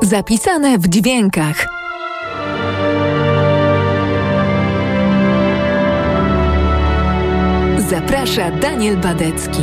Zapisane w dźwiękach. Zaprasza Daniel Badecki.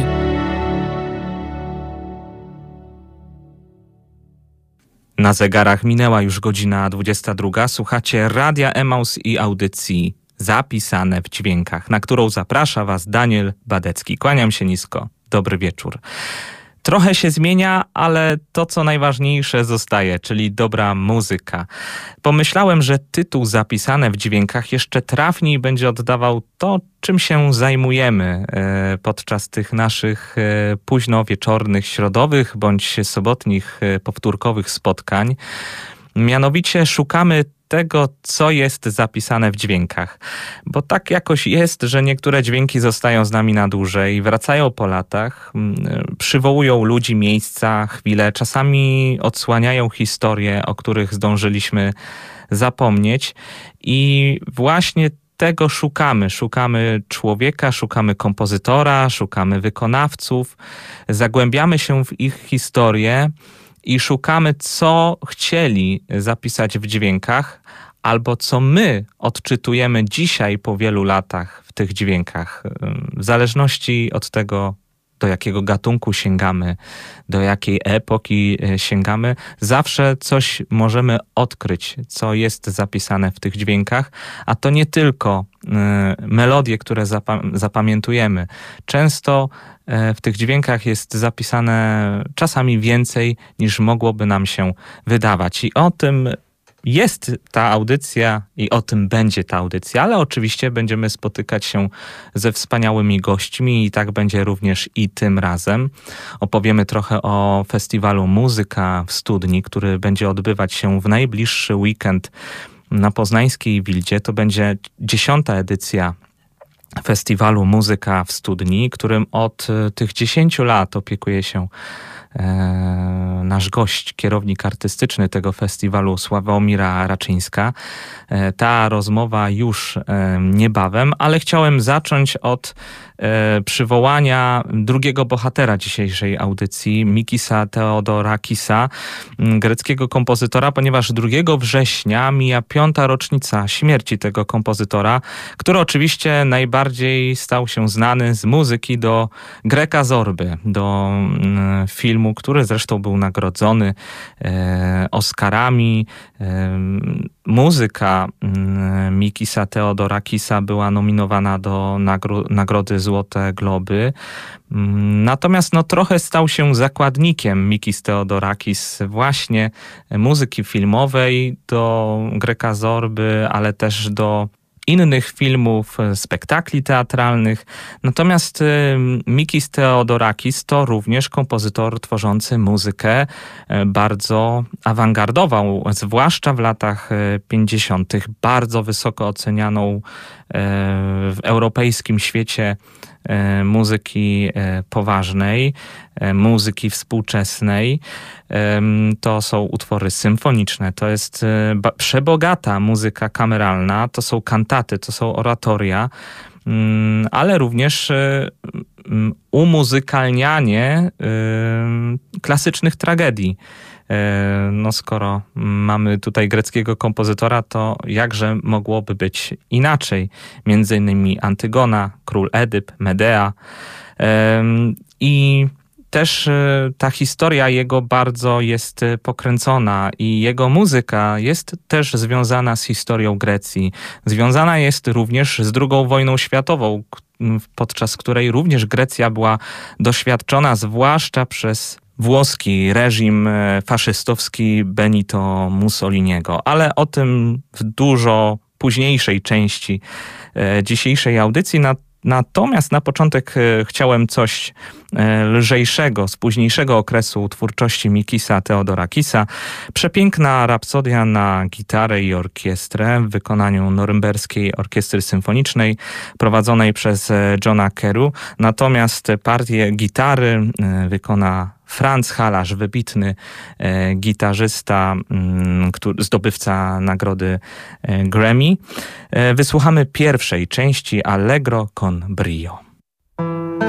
Na zegarach minęła już godzina 22. Słuchacie Radia Emaus i audycji Zapisane w dźwiękach, na którą zaprasza Was Daniel Badecki. Kłaniam się nisko. Dobry wieczór. Trochę się zmienia, ale to, co najważniejsze, zostaje, czyli dobra muzyka. Pomyślałem, że tytuł Zapisane w dźwiękach jeszcze trafniej będzie oddawał to, czym się zajmujemy podczas tych naszych późno wieczornych, środowych bądź sobotnich, powtórkowych spotkań. Mianowicie szukamy tego, co jest zapisane w dźwiękach. Bo tak jakoś jest, że niektóre dźwięki zostają z nami na dłużej, wracają po latach, przywołują ludzi, miejsca, chwile, czasami odsłaniają historie, o których zdążyliśmy zapomnieć. I właśnie tego szukamy. Szukamy człowieka, szukamy kompozytora, szukamy wykonawców, zagłębiamy się w ich historię i szukamy, co chcieli zapisać w dźwiękach, albo co my odczytujemy dzisiaj po wielu latach w tych dźwiękach. W zależności od tego, do jakiego gatunku sięgamy, do jakiej epoki sięgamy, zawsze coś możemy odkryć, co jest zapisane w tych dźwiękach, a to nie tylko melodie, które zapamiętujemy. Często w tych dźwiękach jest zapisane czasami więcej, niż mogłoby nam się wydawać. I o tym jest ta audycja i o tym będzie ta audycja, ale oczywiście będziemy spotykać się ze wspaniałymi gośćmi i tak będzie również i tym razem. Opowiemy trochę o festiwalu Muzyka w Studni, który będzie odbywać się w najbliższy weekend na poznańskiej Wildzie. To będzie 10. edycja festiwalu Muzyka w Studni, którym od tych 10 lat opiekuje się nasz gość, kierownik artystyczny tego festiwalu, Sławomira Raczyńska. Ta rozmowa już niebawem, ale chciałem zacząć od przywołania drugiego bohatera dzisiejszej audycji, Mikisa Theodorakisa, greckiego kompozytora, ponieważ 2 września mija 5. rocznica śmierci tego kompozytora, który oczywiście najbardziej stał się znany z muzyki do Greka Zorby, do filmu, który zresztą był nagrodzony Oscarami. Muzyka Mikisa Theodorakisa była nominowana do nagrody Złote Globy. Natomiast trochę stał się zakładnikiem Mikis Theodorakis właśnie muzyki filmowej do Greka Zorby, ale też do innych filmów, spektakli teatralnych. Natomiast Mikis Theodorakis to również kompozytor tworzący muzykę bardzo awangardową, zwłaszcza w latach 50., bardzo wysoko ocenianą w europejskim świecie muzyki poważnej, muzyki współczesnej. To są utwory symfoniczne, to jest przebogata muzyka kameralna, to są kantaty, to są oratoria, ale również umuzykalnianie klasycznych tragedii. Skoro mamy tutaj greckiego kompozytora, to jakże mogłoby być inaczej? Między innymi Antygona, Król Edyp, Medea. I też ta historia jego bardzo jest pokręcona i jego muzyka jest też związana z historią Grecji. Związana jest również z II wojną światową, podczas której również Grecja była doświadczona, zwłaszcza przez włoski reżim faszystowski Benito Mussoliniego. Ale o tym w dużo późniejszej części dzisiejszej audycji. Natomiast na początek chciałem coś lżejszego, z późniejszego okresu twórczości Mikisa Theodorakisa. Przepiękna rapsodia na gitarę i orkiestrę w wykonaniu Norymberskiej Orkiestry Symfonicznej prowadzonej przez Johna Keru. Natomiast partię gitary wykona Franz Halasz, wybitny gitarzysta, zdobywca nagrody Grammy. Wysłuchamy pierwszej części Allegro con brio.